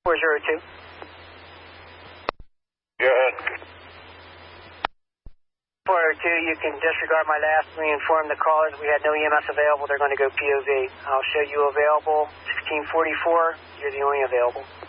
402. Go ahead. 402, you can disregard my last. We informed the callers we had no EMS available. They're going to go POV. I'll show you available. 1644. You're the only available.